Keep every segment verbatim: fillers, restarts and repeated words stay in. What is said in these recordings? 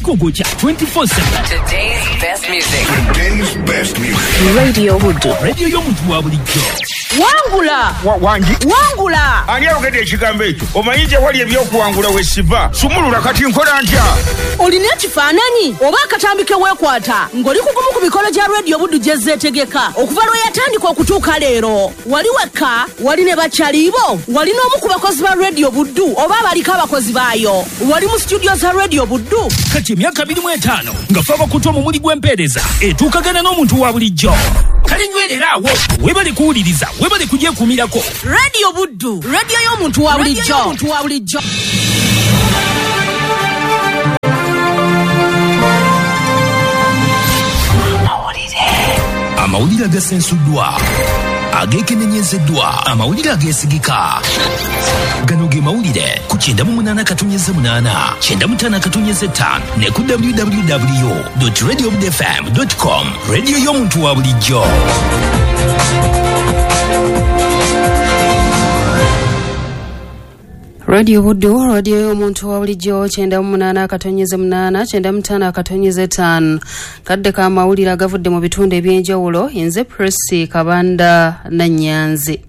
Kugucha twenty-four seven. Today's best music. Today's best music. Radio Hudu. Radio y'omuntu wa bulijjo. Wangula. Wa wangi. Wangula. Ani alogedde ekigambo ekyo. Omanyi wali ebyokuwangula wesiva. Sumulula kati nkola ntya. Olina ekifaananyi oba akatambike weekwata ng'oli kugumu ku mikolo gya Radio Hudu gye zeetegeka okuva lwe yatandika okutuuka leero. Wali wekka, wali ne bakyaliibo, wali n'omu ku bakozi ba Radio Hudu oba abaliko abakozi baayo. Wali mu studio za Radio Hudu. Kati emyaka abiri mu etaano nga faba ku ttwa mu muli gw'empeereza etuukagana n'omuntu wa bulijjo. Kale nywereraawo webale kuwuliriza webale kugyekuumirako. Radio Hudu, radio y'omuntu wa bulijjo. Y'omuntu wa bulijjo. Amawulire agasensuddwa, ageekenenyezeddwa, amawulire ageesigika. Gano ge mawulire ku kyenda mu munaana katonnyeze munaana, kyenda mu ttaano katonnyeze ttaano ne ku w w w dot radio hub f m dot com. Radio y'omuntu wa bulijjo. Radio Hudu, radio y'omuntu wa bulijjo, kyenda mu munaana katonnyeze munaana, kyenda mu ttaano katonnyeze ttaano. Kadde ka mawulire agavudde mu bitundu eby'enjawulo, nze Presi Kabanda Nannyanzi.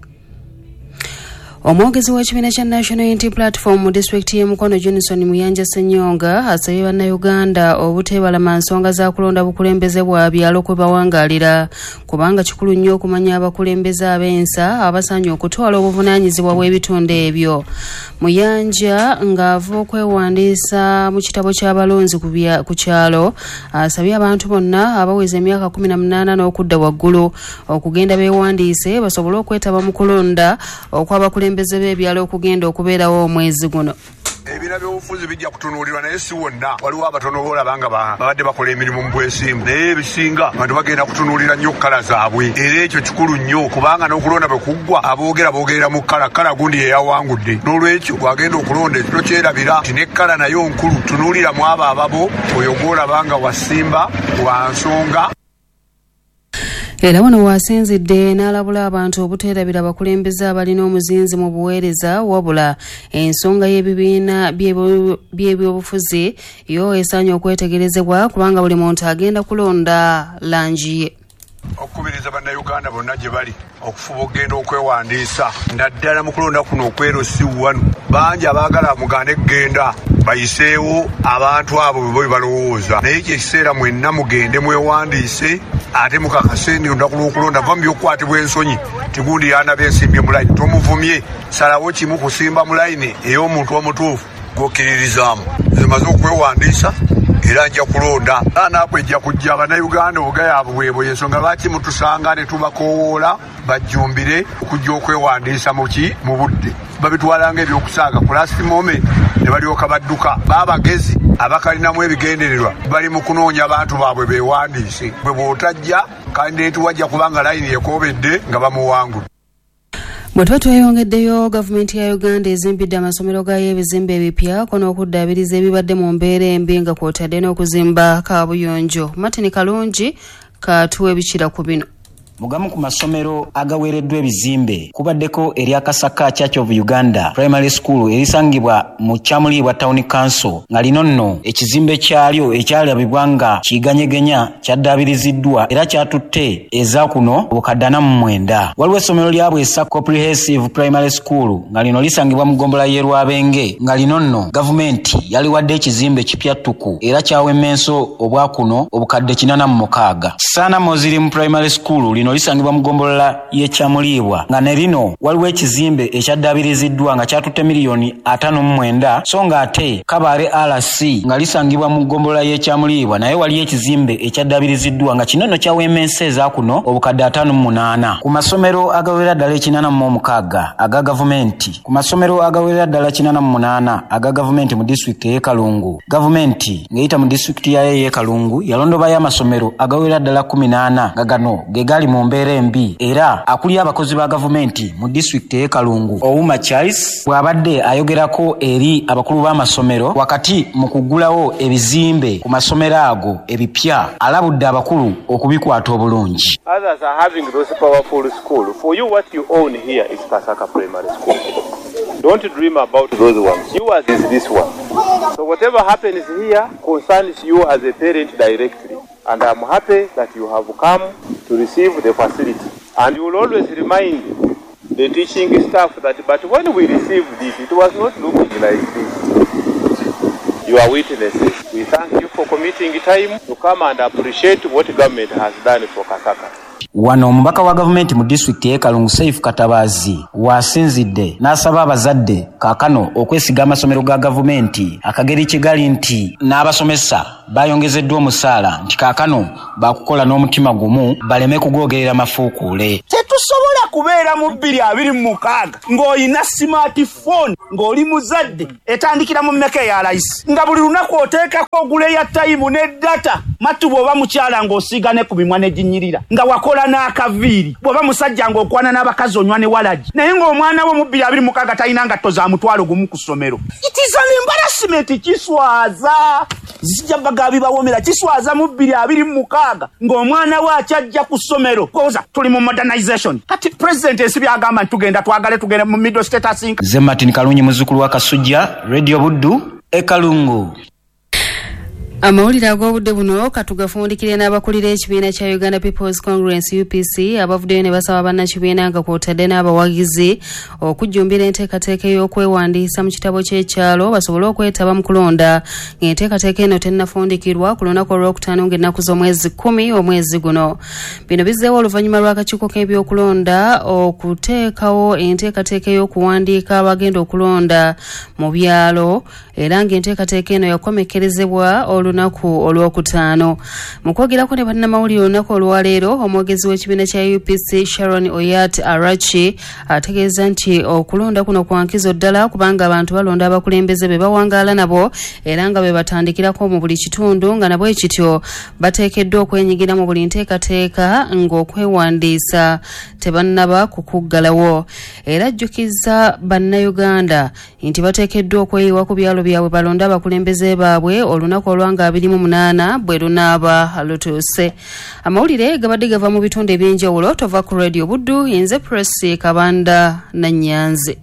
Omwogezi w'ekibiina kya National Unity Platform mu disitulikiti y'e Mukono Johnson Muyanja Ssenyonga asabye bannayuganda obuteebalama nsonga za kulonda bukulembeze bwa byalo kwe bawangaalira kubanga kikulu nnyo okumanya abakulembeze ab'ensa abasaanye okutwala obuvunaanyizibwa bw'ebitundu ebyo. Muyanja ng'ava okwewandiisa mu kitabo ky'abalonzi ku kyalo asabye abantu bonna abaweza emyaka kumi na munaana n'okudda waggulu okugenda beewandiise basobole okwetaba mu kulonda okw'abakulembeze beze b'ebyalo okugenda okubeerawo omwezi guno. Ebina by'obufuzi bijja kutunuulirwa naye si wonna. Waliwo abatono boolabanga babadde bakola emirimu mu bwesimbu naye ebisinga abantu bagenda kutunuulira nnyo kkala zaabwe era ekyo kikulu nnyo kubanga n'okulonda bwe kuggwa aboogera boogerera mu kkala kkala gundi yeyawangudde n'olwekyo bwagenda okulonda ekiro kyerabira nti ne kkala nayo nkulu tunuulira mu abo ababo oyo gw'olabanga wasimba wa nsonga. Era wano wasinzidde n'alabula abantu obuteerabira abakulembeze abalina omuzinzi mu buweereza wabula ensonga y'ebibiina by'ebyobufuzi yo esaanye okwetegerezebwa kubanga buli muntu agenda kulonda langi ye. Okubiriza bannayuganda bonna gye bali okufuba okugenda okwewandiisa naddala mu kulonda kuno okwero si wano bangi abaagala muganda ekgenda bayiseewo abantu abo bwe balowooza naye kyekiseera mwenna mugende mwewandiise ate mukakase ndi olunaku lw'okulonda va mu by'okukwatibwa ensonyi tigundi yandaba ensimbye mu layini tomuvumye salawo kimu kusimba mu layini ey'omuntu omutuufu gwokkiririzaamu zimaze okwewandiisa era nja kulonda anaakwe ejja kujja bannayuganda obugayaavu bwebwe ensonga lwaki mutusanga ne tubakoowoola bajjumbire okujja okwewandiisa muki mu budde babitwalanga ebyokusaaga ku last moment ne balyoka badduka baabagezi abakalinamu ebigendererwa bali mu kunoonya abantu baabwe beewandiise bwe bw'otajja kandideeti wajja kubanga layini yekoobedde nga bamuwangudde. Bwe tuba tweyongeddeyo gavumenti ya Uganda ezimbidde amasomero gayo ebizimbe ebipya ko n'okuddaabiriza ebibadde mu mbeera embi nga kw'otadde n'okuzimba kaabuyonjo. Martin Kalungi katuwa ebikira ku bino. Mugamu ku masomero agaweereddwa ebizimbe kubaddeko erya Kasaka Church of Uganda Primary School erisangibwa mu Kyamuliibwa Town Council nga lino nno ekizimbe kyalyo ekyalabibwa nga kiganyegenya kyaddaabiriziddwa era kyatutte eza kuno obukadde ana mu mwenda. Waliwo essomero lya Bwesa Comprehensive Primary School nga lino lisangibwa mu ggombolola y'e Rwabenge nga lino nno gavumenti yaliwadde ekizimbe kipya ttuku era kyawemmenso obwa kuno obukadde kinaana mu mukaaga. Sana Muslim Primary School lino lisangibwa mu ggombolola y'e Kyamuliibwa nga ne lino waliwo ekizimbe ekyaddabiriziddwa nga kyatutte miliyoni ataano mu mwenda so nga ate Kabale R C nga lisangibwa mu ggombolola y'e Kyamuliibwa naye waliyo ekizimbe ekyaddabiriziddwa nga kino nno kyawemmensa eza kuno obukadde ataano mu munaana. Ku masomero agawerera ddala ekinaana mu mukaaga aga gavumenti ku masomero agawerera ddala kinaana mu munaana aga gavumenti mu disitulikiti y'e Kalungu gavumenti ng'eyita mu disitulikiti yayo y'e Kalungu yalondobayo amasomero agawerera ddala kkumi n'ana nga gano ge gali mu mbeera embi era akulira abakozi ba gavumenti mu disitulikiti y'e Kalungu Ouma Charles bw'abadde ayogerako eri abakulu b'amasomero wakati mu kuggulawo ebizimbe ku masomero ago ebipya alabudde abakulu okubikwata obulungi. Others are having those powerful schools. For you, what you own here is Kasaka Primary School. Don't dream about those ones. Yours is this one. So whatever happens here concerns you as a parent directly. And I'm happy that you have come to receive the facility. And you will always remind the teaching staff that, but when we received it, it was not looking like this. You are witnesses. We thank you for committing time to come and appreciate what government has done for Kasaka. Wano omubaka wa gavumenti mu district ye Kalungu Saif Katabazi wasinzidde n'asaba abazadde kaakano okwesiga amasomero ga gavumenti akageri kigali nti n'abasomesa bayongezeddwa omusaala nti kaakano bakukola n'omutima gumu baleme kugogerera mafuukuule. Tetusobola kubeera mu bbiri abiri mu mukaaga ng'olina smartphone ng'oli muzadde etandikira mu mmeka eya layisi nga buli lunaku oteekako ogule ya tayimu ne data matu bw'oba mukyala ng'osiiga ne ku mimwa ne ginyirira nga wakola n'akaviiri bw'oba musajja ng'okwana n'abakazi onywa ne walagi naye ng'omwana wo mu bbiri abiri mu mukaaga talina ngatto za mutwalo gumu ku ssomero. It is an embarrassment. Kiswaza zijja bagabi bawomera kiswaza mu bbiri abiri mu mukaaga ng'omwana we akyajja ku ssomero koza tuli mu modernization kati president ensibi agamba tugenda twagale tugenda mu middle status. Ze Martin Kalunyi muzzukulu wa Kasujja, Radio Buddu, e Kalungu. Amawulire ag'obudde buno katugafundikire n'abakulira ekibiina kya Uganda People's Congress U P C abavuddeyo ne basaba bannakibiina nga kw'otadde n'abawagizi okujjumbira enteekateeka y'okwewandiisa mu kitabo ky'ekyalo basobole okwetaba mu kulonda ng'enteekateeka eno tennafundikirwa ku lunaku olwokutaano ng'ennaku z'omwezi kkumi omwezi guno. Bino bizzeewo oluvannyuma lw'akakiiko k'ebyokulonda okuteekawo enteekateeka y'okuwandiika abagenda okulonda mu byalo era ng'enteekateeka eno yakomekkerezebwa olunaku olwokutaano. Mu kwogerako ne bannamawulire olunaku olwaleero omwogezi w'ekibiina kya U P C Sharon Oyat Arachi ategeeza nti okulonda kuno kwankizo ddala kubanga abantu balonda abakulembeze be bawangaala nabo era nga be batandikirako mu buli kitundu nga nabo ekityo bateekeddwa okwenyigira mu buli nteekateeka ng'okwewandiisa tebannaba kukuggalawo. Era ajjukiza bannayuganda nti bateekeddwa okweyiwa ku byalo byabwe balonda abakulembeze baabwe olunaku olwanga abiri mu munaana bwe lunaaba lutuuse. Amawulire gabadde gava mu bitundu eby'enjawulo tova ku Radio Buddu nze Press Kabanda na Nyanzi.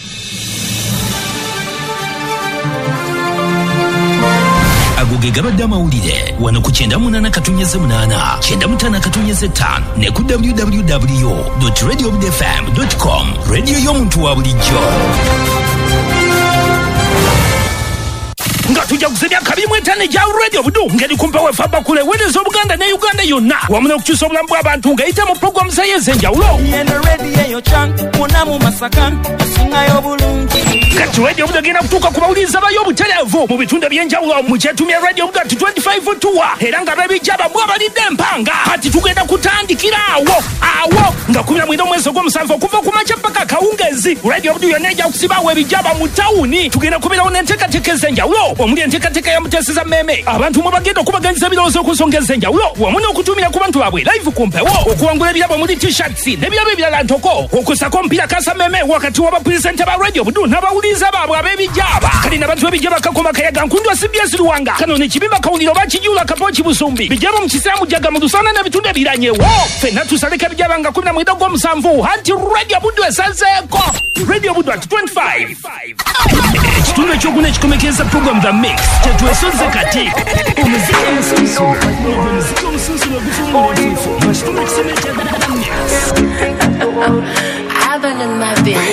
Agoge gabadde amawulire wano ku kyenda munaana katonnyeze munaana kyenda mutaano katonnyeze ttaano ne ku w w w dot radio buddu f m dot com radio y'omuntu wa bulijjo. Nga tujja kusebya kabiri mu etaano egya Radio Buddu ngeri kumpa wefa bakule weereza Obuganda ne Uganda yonna wamu n'okukyusa obulamu bw'abantu ng'eyita mu pulogulaamu z'enjawulo. Kati Radio Buddu egenda kutuuka ku bawuliriza bayo obutereevu mu bitundu eby'enjawulo mu kyetumya Radio Buddu ati twenty-five tour era nga babijjaba mwabalidde empanga ati tugenda kutandikira awo awo nga kumi na mwenda omwezi ogw'omusanvu okuva ku makya paka kawungezi. Radio Buddu yonna ejja kusibaawo ebijjaba mu tawuni tugenda kubeerawo n'enteekateeka ez'enjawulo omuli enteekateeka ya Muteesa Meme abantu mwe bagenda okubaganyiza ebirowoozo ku nsonga ez'enjawulo wamu n'okutumira ku bantu baabwe live ku mpewo okuwangula ebirabo omuli t-shirts n'ebirabo ebirala ntoko okusako omupiira Kasa Meme wakati w'abapulisenta ba Radio Buddu n'abawuliriza baabwe ab'ebijjaba kali n'abantu b'ebijjaba kakoma kayaga nkundwa C B S Luwanga kano n'ekibimba kawuliro bakijula kapooki Busumbi bijjaba mu kisaamu jaga mu Lusana n'ebitundu ebiranyewo ffenna tusaleka ebijjaba nga kumi na mwenda gw'omusanvu anti Radio Buddu esazeeko. Radio Buddu ati twenty-five ekitundu ekyokuna ekikomekeza program The Mix tetwesoze kati omuziki omusunsula omuziki omusunsula gufumula ekitundu ekisemekeza The Mix. I've been in my bin.